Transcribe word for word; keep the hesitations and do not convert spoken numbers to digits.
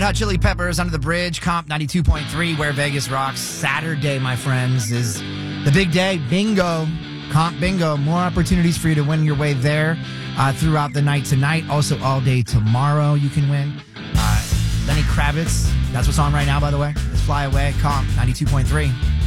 Hot Chili Peppers, Under the Bridge, Comp ninety-two point three, Where Vegas Rocks. Saturday, my friends, is the big day. Bingo. Comp Bingo. More opportunities for you to win your way there uh, throughout the night tonight. Also, all day tomorrow you can win. Uh, Lenny Kravitz. That's what's on right now, by the way. Let's Fly Away. Comp ninety-two point three.